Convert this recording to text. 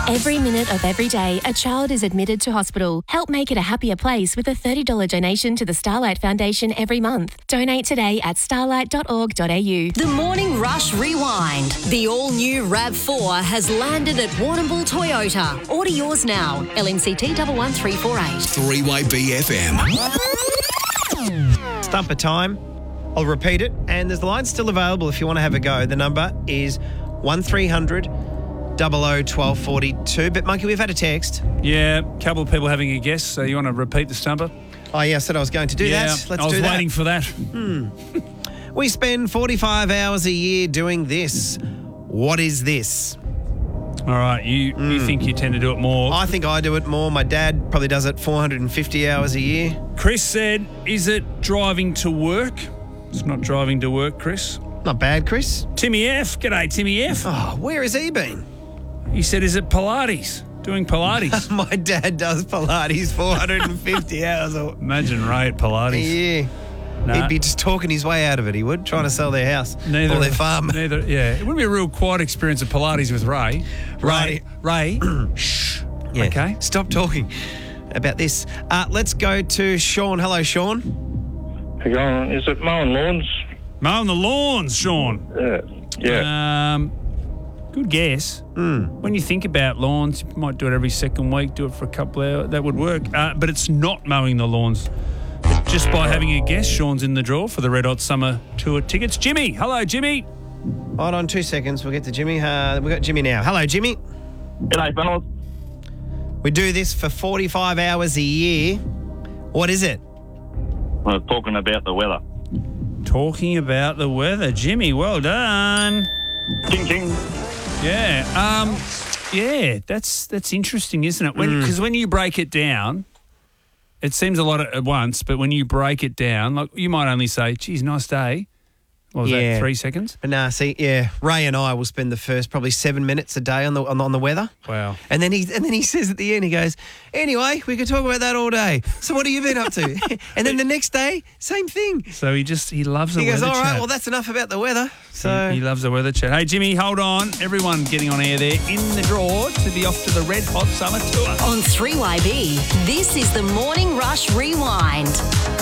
Every minute of every day, a child is admitted to hospital. Help make it a happier place with a $30 donation to the Starlight Foundation every month. Donate today at starlight.org.au. The Morning Rush Rewind. The all-new RAV4 has landed at Warrnambool Toyota. Order yours now. LMCT 11348. Three-way BFM. Stumper time. I'll repeat it. And there's the line still available if you want to have a go. The number is 1300 001242. But, Monkey, we've had a text. Yeah, a couple of people having a guess. So you want to repeat the stumper? Oh, yeah, I said I was going to do that. Let's do that. I was waiting for that. We spend 45 hours a year doing this. What is this? All right, you think you tend to do it more. I think I do it more. My dad probably does it 450 hours a year. Chris said, is it driving to work? It's not driving to work, Chris. Not bad, Chris. Timmy F. G'day, Timmy F. Oh, where has he been? He said, is it Pilates? Doing Pilates. My dad does Pilates 450 hours. Imagine Ray at Pilates. Yeah. Nah. He'd be just talking his way out of it, he would, trying to sell their house or their farm. Yeah. It wouldn't be a real quiet experience of Pilates with Ray. Ray. Shh. Yeah. Okay. Stop talking about this. Let's go to Sean. Hello, Sean. Hang on, is it mowing lawns? Mowing the lawns, Sean. Yeah. Good guess. When you think about lawns, you might do it every second week, do it for a couple of hours. That would work. But it's not mowing the lawns. But just by having a guess, Sean's in the draw for the Red Hot Summer Tour tickets. Jimmy. Hello, Jimmy. Hold on 2 seconds. We'll get to Jimmy. We've got Jimmy now. Hello, Jimmy. G'day, fellas. We do this for 45 hours a year. What is it? We're talking about the weather. Talking about the weather. Jimmy, well done. Ching, ching. Yeah. Yeah, that's interesting, isn't it? Because when you break it down, it seems a lot at once, but when you break it down, like you might only say, geez, nice day. What was that, 3 seconds? But nah, see, yeah, Ray and I will spend the first probably 7 minutes a day on the weather. Wow. And then he says at the end, he goes, anyway, we could talk about that all day. So what have you been up to? And then the next day, same thing. So he loves the weather chat. He goes, all right, well, that's enough about the weather. So He loves the weather chat. Hey, Jimmy, hold on. Everyone getting on air there in the draw to be off to the Red Hot Summer Tour. On 3YB, this is the Morning Rush Rewind.